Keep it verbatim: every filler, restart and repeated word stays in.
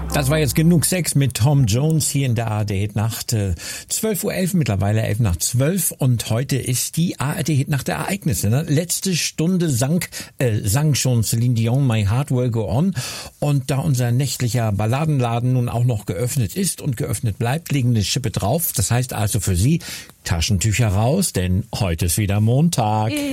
Das war jetzt genug Sex mit Tom Jones hier in der A R D-Hitnacht. zwölf Uhr elf mittlerweile, elf nach zwölf. Und heute ist die A R D-Hitnacht der Ereignisse. Ne? Letzte Stunde sang, äh, sang schon Celine Dion My Heart Will Go On. Und da unser nächtlicher Balladenladen nun auch noch geöffnet ist und geöffnet bleibt, legen eine Schippe drauf. Das heißt also für Sie Taschentücher raus, denn heute ist wieder Montag.